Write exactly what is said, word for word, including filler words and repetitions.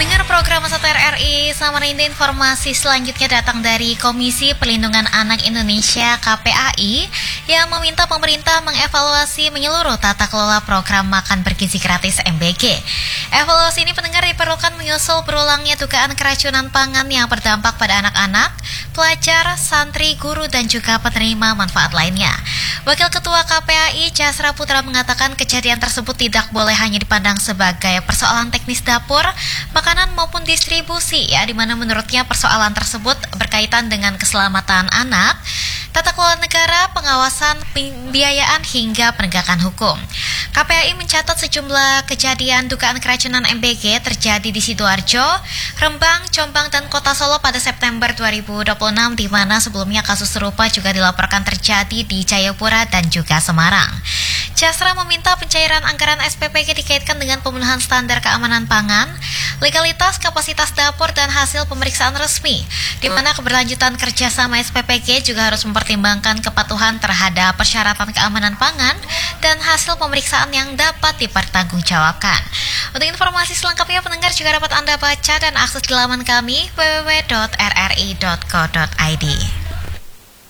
Pendengar program satu R R I, selamat ini informasi selanjutnya datang dari Komisi Perlindungan Anak Indonesia K P A I yang meminta pemerintah mengevaluasi menyeluruh tata kelola program makan bergizi gratis M B G. Evaluasi ini pendengar diperlukan menyusul berulangnya dugaan keracunan pangan yang berdampak pada anak-anak, pelajar, santri, guru, dan juga penerima manfaat lainnya. Wakil Ketua K P A I Jasra Putra mengatakan kejadian tersebut tidak boleh hanya dipandang sebagai persoalan teknis dapur, makanan maupun distribusi, ya, di mana menurutnya persoalan tersebut berkaitan dengan keselamatan anak, tata kelola negara, pengawasan, pembiayaan hingga penegakan hukum. K P A I mencatat sejumlah kejadian dugaan keracunan M B G terjadi di Sidoarjo, Rembang, Jombang, dan Kota Solo pada September dua ribu dua puluh enam, di mana sebelumnya kasus serupa juga dilaporkan terjadi di Jayapura dan juga Semarang. Jasra meminta pencairan anggaran S P P G dikaitkan dengan pemenuhan standar keamanan pangan, legalitas, kapasitas dapur, dan hasil pemeriksaan resmi, di mana keberlanjutan kerjasama S P P G juga harus mempertimbangkan kepatuhan terhadap persyaratan keamanan pangan dan hasil pemeriksaan yang dapat dipertanggungjawabkan. Untuk informasi selengkapnya, pendengar juga dapat Anda baca dan akses di laman kami w w w titik r r i titik co titik i d.